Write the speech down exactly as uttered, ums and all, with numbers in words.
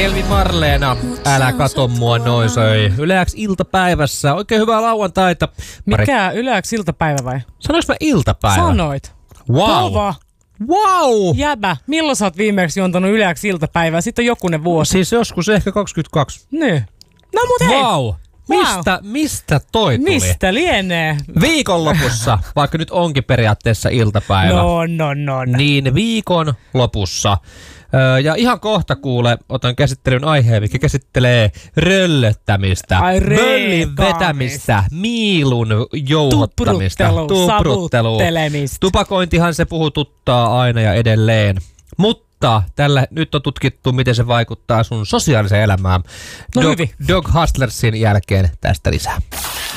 Elvi Marleena, älä kato mua noin söi. Yle X iltapäivässä. Oikein hyvää lauantaita. Mikä Yle X iltapäivä vai? Sanois mä iltapäivä? Sanoit. Wow. Kova. Wow. Jäbä, milloin sä oot viimeksi juontanut Yle X iltapäivää? Sitten on jokunen vuosi. Siis joskus ehkä kaksikymmentäkaksi. Niin. No mut hei. Wow. Mistä, mistä toi tuli? Mistä lienee? Viikonlopussa, vaikka nyt onkin periaatteessa iltapäivä. No, no, no. no. Niin viikon lopussa. Öö, ja ihan kohta kuule, otan käsittelyn aiheen, mikä käsittelee röllöttämistä, Ai, möllin vetämistä, miilun jouhottamista, Tupruttelu, savuttelemista. Tupakointihan se puhututtaa aina ja edelleen. Mutta tällä nyt on tutkittu, miten se vaikuttaa sun sosiaaliseen elämään. No Dog, hyvin. Dog Hustlersin jälkeen tästä lisää.